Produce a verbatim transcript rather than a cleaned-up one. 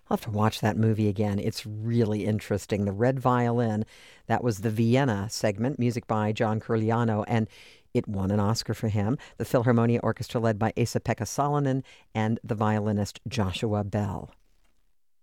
I'll have to watch that movie again. It's really interesting. The Red Violin, that was the Vienna segment, music by John Curigliano, and it won an Oscar for him. The Philharmonia Orchestra led by Esa-Pekka Salonen and the violinist Joshua Bell.